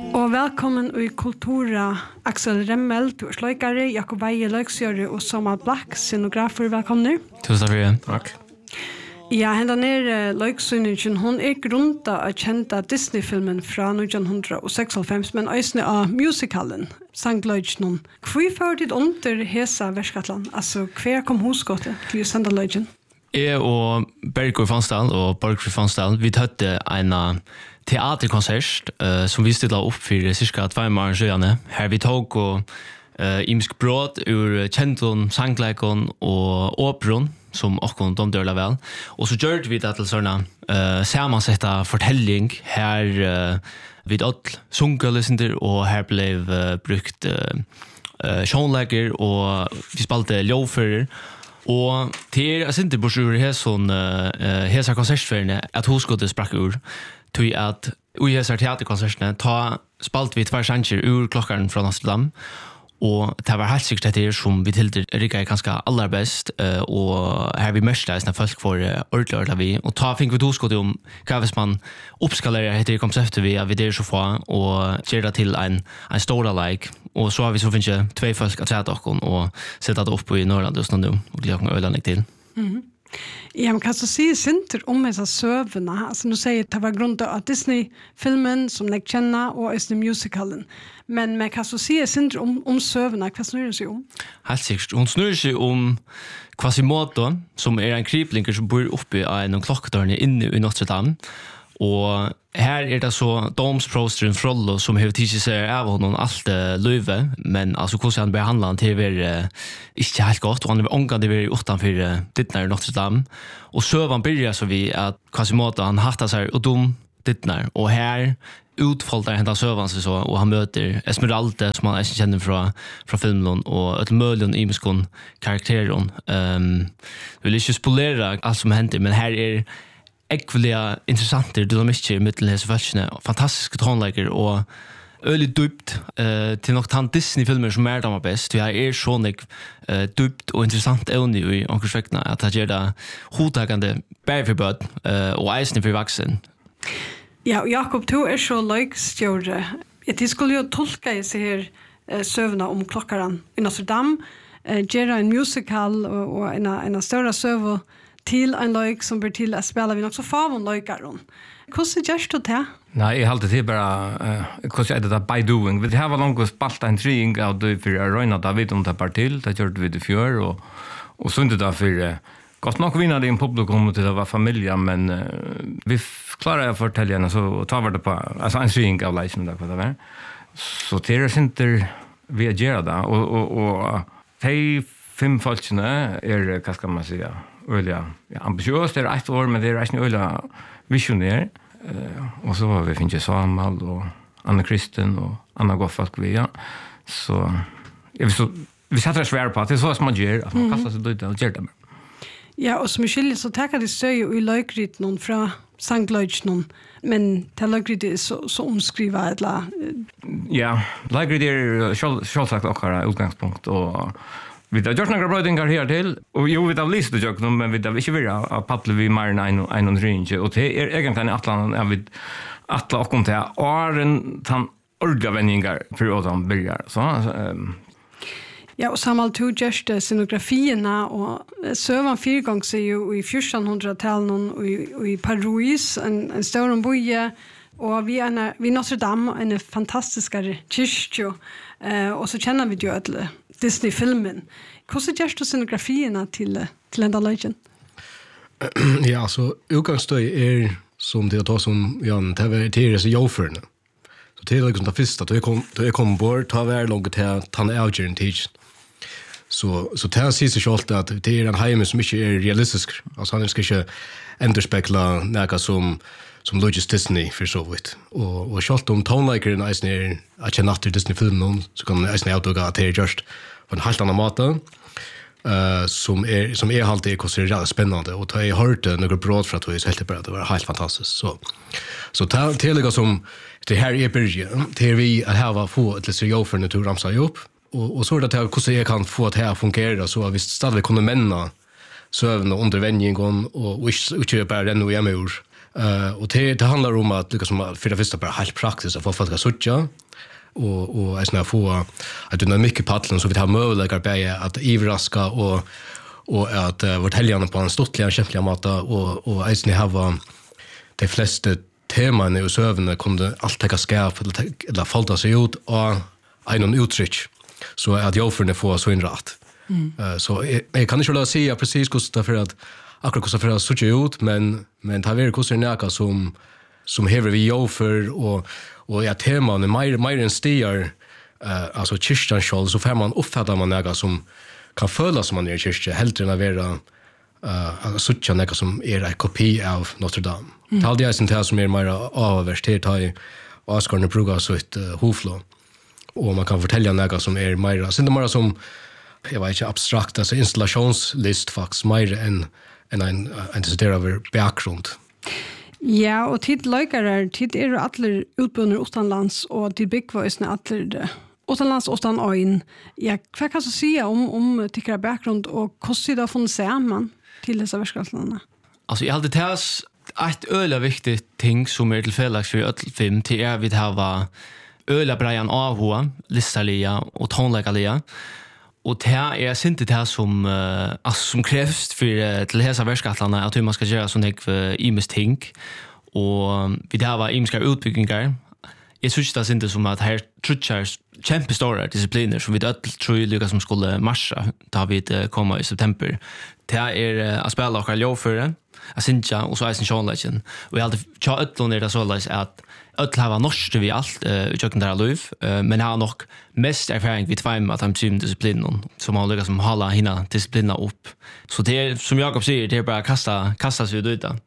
Og velkommen i Kultura, Axel Remmel, du sløykare, Jakob Eie, løyksgjøre og Samal Black, scenografer, velkommen. Tusen takk for det. Takk. Ja, hendan løyksynningen, hun grunda av kjenta Disney-filmen fra 1996, men øysene av musicalen, sangløyken. Hvor får dit under hesa verskatlan? Altså, hver kom hosgåtte til å sende løyken? Jeg og Bergur Fansdal og Borgfri Fansdal, vi tøtte en teaterkonsert som vi stilla upp för cirka 2 månader sedan. Här vi tog och imisk brott ur kjentlon, sangleikon och operon som också de dörla väl. Och så gjorde vi det till såna sammansatta fortelling här vid all sungelesender och här blev brukt sjånläger och vi spalte lovfører. Og til jeg synes ikke ur hesa konsertferien at hoskottet sprakk ur til at i hesa teaterkonsertene spalt vi 2 sanger ur klokkaren fra Amsterdam og det var helt sikkert etter som vi tilder rikket ganske aller best og her vi mørste når folk får ordentlig vi og fikk vi hoskottet om hva hvis man oppskalerer etter konseptet vi at vi der så få og gjør det til en stor like og så har vi så finnes 2 folk at sette dere og sette det opp i Norrland og sånn og glede dere øyne til. Ja, men kan du si sinter om disse søvene? Altså, nå sier det var grunn av Disney-filmen som jeg kjenner, og Disney-musicalen. Men kan du si sinter om søvene? Hva snurrer det seg om? Helt sikkert. Hun snurrer seg om Quasimodo, som en kriplinger som bor oppe av en klokkdørene inne i Notre Dame. Og her det så domsprosteren Frollo som har tidsi seg av honom alt løyve, men altså hvordan han behandler han til å være ikke helt godt, og han er omgående være utenfor dittner i Notre Dame. Og søvann begynner så vi at Quasimodo han hatta seg og dum dittner, og her utfolder hentan søvann seg så, og han møter Esmeralda, som han ikke kjenner fra filmen, og et mølen i muskon karakteren. Vil ikke spolere alt som hender, men her ekveliga interessanter dynamikker mittel hese følelsene, fantastiske tonleiker og øyelig dypt til nok tann Disney-filmer som damer best. Jeg sånn dypt og interessant evne i omkursvekkene at det gjør det hodtakende bare for bød og eisende for vaksen. Ja, Jakob, du så løykstjåre. Jeg skulle jo tolke seg her søvnene om klokkeren i Notre Dame, gjøre en musical og en større søvn til en løyk som blir til å spille vi nok så favon løykeren. Hvordan gjør du det? Nei, jeg halte til bare hvordan det by doing. Vi har langt spalt en trying av det for å røyne det vidt om det bare til. Det gjør vi det før, og så det for godt nok vinner det i en publikum til det var familie, men vi klarer å fortelle henne, så tar vi det på altså en trying av leisen der på det var. Så til det synes vi gjør det, og de 5 folkene hva skal man si, öliga ambitiöst det 1 år men det är inte öliga visionär och så var vi finns Samal och Anna Kristen och Anna Goffalk vi ja så vi satt svär på att det så som man gör att man kastar sig ut och gör det. Ja, och som skiljer så tackar det stöj i löjkrit någon från Sankt någon men det löjkrit är så omskriva eller ja, löjkrit är självsagt också utgångspunkt och vi har gjort några brödingar här till, och jo, vi har lyst att göra men vi har inte varit att paddla vid mer än en ringe, och det är egentligen atlan jag vet atla och kom till åren tan ordliga vändningar för att de börjar så ja, och Samal tog just scenografierna och sövan 4 gånger sig ju i 1400-talet och i Paris en stor boje och vi Notre Dame en fantastisk kyrkja och så känner vi ju att Disney-filmen. Hvordan gjør du scenografierna til enda løgjen? Ja, altså, utgangsstøy som det tar som Jan, det er så jordførende. Så det liksom det første, da jeg kom bort, ta hver langt til tanne avgjøren tid. Så det sier seg selv at det en heime som ikke realistisk. Altså, han skal ikke enderspekla noe som Logis Disney for så vidt. Og selv om tonleikeren eisen at jeg natter Disney-filmen, så kan eisen avduga at det gjørst på en helt annan måte, som alltid konsiderat spännande, och jag hörde några bråd för att det helt bara det var helt fantastiskt. Så tillägga som det här början till vi att ha få ett seriöst för natur ramsa upp och så det hur jag kan få det här fungera så att vi stadigt kunde männa sövna under vändningen och inte bara den och jag Och det handlar om att liksom för det första bara helt praktiskt att få folk att söka och är få att du mycket paddeln så vi har möjligheter bäge att ivraska och att vårt helgarna på en stortliga kämpliga mata och är ha de flesta teman i sövnen kunde allt täcka skap eller falta sig ut och en uttryck så att jag för det får så in rätt. Så jag kan inte säga precis hur för att akkurat hur för att söka ut men det är hur näka som häver vi jag för och ja teman är mer än stier alltså kyrkan själv så får man uppfatta man näka som kan føle som man är i kyrkan helt än att vara söka näka som är en kopi av Notre Dame. Det är alltid det som är mer avverst här och Askarne brukar så ett hoflå och man kan fortälja näka som är mer sen det mer som jag vet inte abstrakt alltså installationslist faktiskt mer än en där över bakgrund. Ja, och tid läkare tid är alla utbildningar utomlands och till byggväsen alla utomlands utan ögon. Ja, vad kan du säga om tycker bakgrund och hur det har funnits samman till dessa verksamheterna? Alltså jag hade tagit ett öle viktigt ting som är till fällags för öll film till är vi har öle Brian Aho, Listalia och tonläggalia. Och det är inte det som som krävs för till hesa verksamheterna att man ska göra sån här imis ting och vi har imiska utbyggningar. Jag syns det inte som att här trutchar kämpestora discipliner som vi tror lyckas som skulle marscha då vi komma i september. Det är att spela och ljoföre, att synja och så är sin sjönlägen. Och jag alltid tja ötlån är det så att ötl har norsk vi allt i köken där liv, men har nog mest erfaring vid två att han syr disciplinen som har lyckats som hålla hina disciplinerna upp. Så det är som Jakob säger, det är bara kasta sig ut där.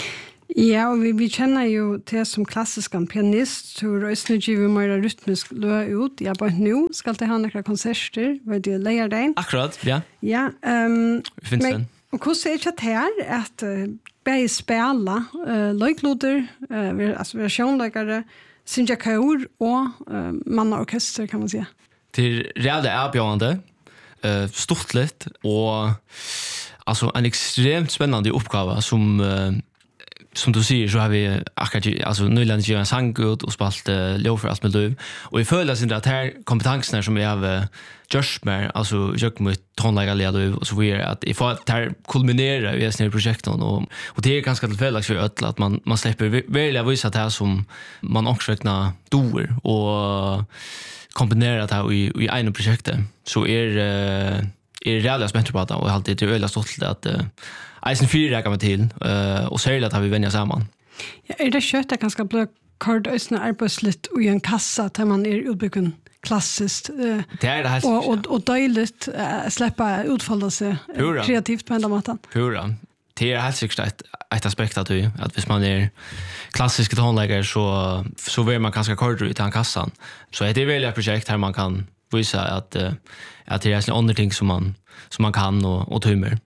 Ja, och vi känner ju det som klassisk pianist så röstning giver mer rytmisk lö ut. Ja, bara nu ska det ha några konserter vad det lägger dig. Akkurat, ja. Ja, finns det. Och hur ser det här att bäj spela lojkloder, alltså versionläggare, synja kör och mannaorkester kan man säga. Till reella erbjudande, stortligt och alltså en extremt spännande uppgave som du säger så har vi alltså nylandet gör en sångud och spalt lov allt med liv och i följas inte att här kompetenserna som jag har just mer alltså jag mot tonlägga liv och så vidare att ifall att här kulminera i såna projekt och det är ganska tillfälligt för att man släpper välja visa det här som man också räknar dår och kombinera det här i en projekt så är reella spänt på det och alltid det öliga stolt att Eisen 4 räcker man till och särskilt att har vi vänja samman. Ja, är det köttet ganska bli kort ösna arbetsligt och i en kassa där man är utbyggd klassiskt det är det här och dejligt släppa utfalla sig kreativt på ända matan. Pura. Det är helt säkert ett aspekt att hvis man är klassisk tonläggare så vill man ganska kort ut i den kassan. Så det är väl ett projekt här man kan visa att det är såna andra ting som man kan och tummer.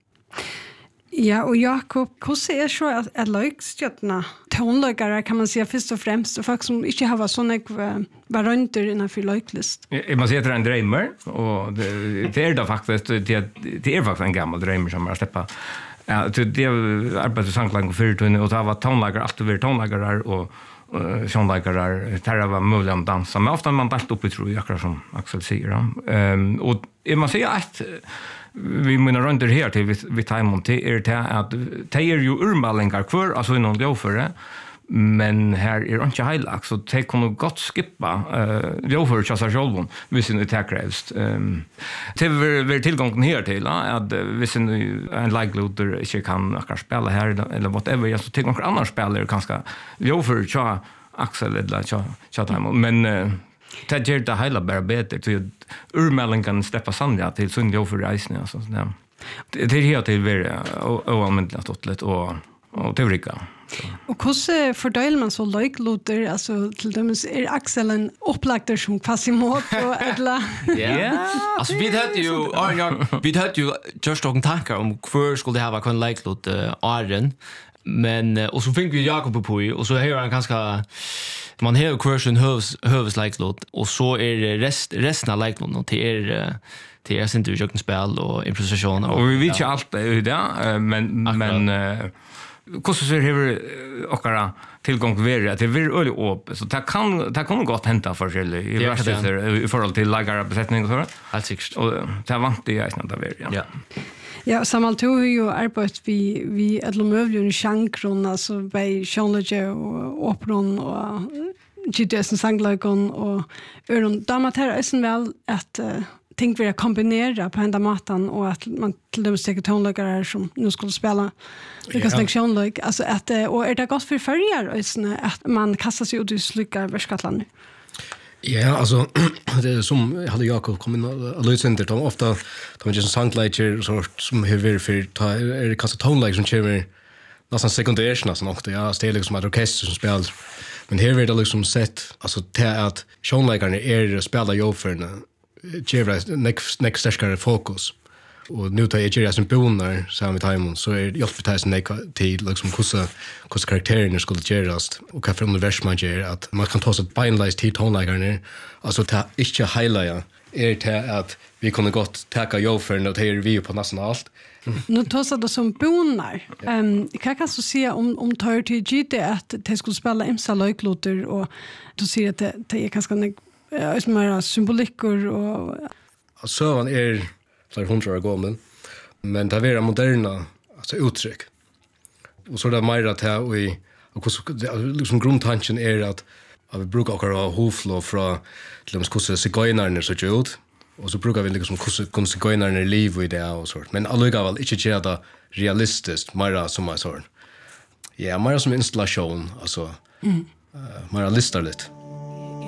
Ja, och Jakob, hur ser så att lökstjötterna tonläggare kan man säga först och främst och folk som inte har såna varianter innanför löklist? Man säger att det är en drömmer och det är det faktiskt det är faktiskt en gammal drömmer som man släppa. Ja, det arbetar sangklang och fyrtun och det var tonläggare alltid vi tonläggare och sånläggare där var möjligt att dansa men ofta man dalt upp i tror jag som Axel säger. Och man säger att vi menar runt det här till vi timon till det att det är ju urmalingar kvar alltså inom det offer men här är inte hela så det kan nog gott skippa det offer så så själv vi sin attackrävst det är tillgången här till att vi sin en likelihood inte kan akkurat spela här eller whatever jag så tillgång andra spelare kanske det offer så Axel eller så timon men det gör det hela bara bättre till urmeldingen kan släppa sandja till Sundjo för reisen alltså ja. Det är helt till oanvändligt stottligt och teorika. Och hur fördelar man så lökloder alltså till dömes är Axel en upplagter som Quasimodo eller ja. Alltså vi hade ju just någon tankar om hur skulle det ha kunnat löklod Arden men och så fick vi Jakob på och så hör han ganska man har kursen hövslägslåt och så är resten av lägslåten och till är sin tur spel och improvisation och vi vet ju allt det men hur ser hur och tillgång till det är väldigt öligt upp så det kan gott hända för sig i värsta i förhåll till lagar besättning och så. Helt säkert. Och det vant det jag snart där ja. Ja, Samal tog ju arbetat vi ett mövlion i chankron alltså bei Sjönlege och operon och GTS sanglögon och öron damater är sen väl att ting vi kombinera på enda matan och att man till dem säkert tonläggare som nu skulle spela vilka snäckshonlägg alltså att och är det gott för förjar att man kastar sig ut i slukar värskatland. Ja, alltså det är som hade Jakob kommit och lyssnat de ofta de just songlager sort som hur för ta är det kasta tonlägg som kommer nästan sekundärt nästan också ja det är liksom ett orkester som spelar men här är det liksom sett alltså till att tonläggarna är spelar ju för ger next starkare fokus och nu tar jag ju som bonar så med timon så är hjälpbetäs till liksom hur karaktärerna skulle göras och vad för univers man gör att man kan ta så bindlight till tonläggarna alltså ta inte highlighta är det att vi kunde gott täcka jofern och det vi på nästan allt. Nu tar det som bonar. Jag kan så se om tar till GT att det skulle spela imsa löjkloter och då ser att det är ganska mer symboliker och sövan är flera 100 år gammal men det är moderna alltså uttryck. Och så är det mer att här och liksom grundtanken är att vi brukar också hoflo från till och med hur sigöjnarna så ut och så brukar vi liksom hur sigöjnarna liv i det och så men alligevel inte göra det realistiskt mer som en sån. Ja, mer som installation alltså mer listarligt.